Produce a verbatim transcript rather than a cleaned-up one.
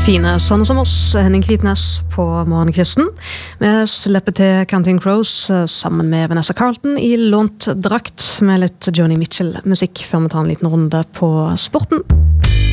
Fine sånne som oss, Henning Kvitnes på morgenkvisten. Vi slipper til Counting Crows sammen med Vanessa Carlton i lånt drakt med litt Joni Mitchell-musikk før vi tar en liten runde på sporten.